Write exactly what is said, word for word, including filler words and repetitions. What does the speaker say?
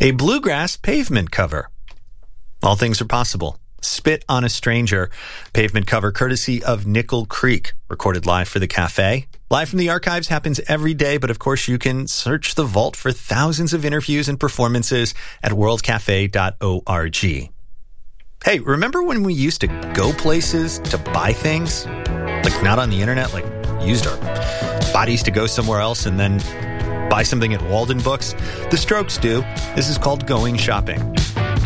A bluegrass pavement cover. All things are possible. Spit on a Stranger, pavement cover courtesy of Nickel Creek, recorded live for the cafe. Live from the archives happens every day, but of course you can search the vault for thousands of interviews and performances at world cafe dot org. Hey, remember when we used to go places to buy things? Like not on the internet, like used our bodies to go somewhere else and then buy something at Walden Books? The Strokes do. This is called Going Shopping.